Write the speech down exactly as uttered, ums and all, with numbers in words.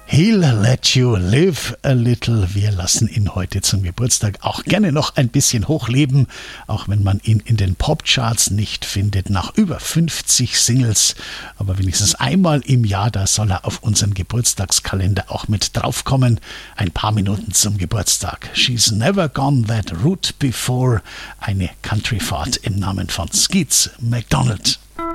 He'll let you live a little. Wir lassen ihn heute zum Geburtstag auch gerne noch ein bisschen hochleben, auch wenn man ihn in den Popcharts nicht findet. Nach über fünfzig Singles, aber wenigstens einmal im Jahr, da soll er auf unseren Geburtstagskalender auch mit draufkommen. Ein paar Minuten zum Geburtstag. She's never gone that route before. Eine Countryfahrt im Namen von Skeets McDonald.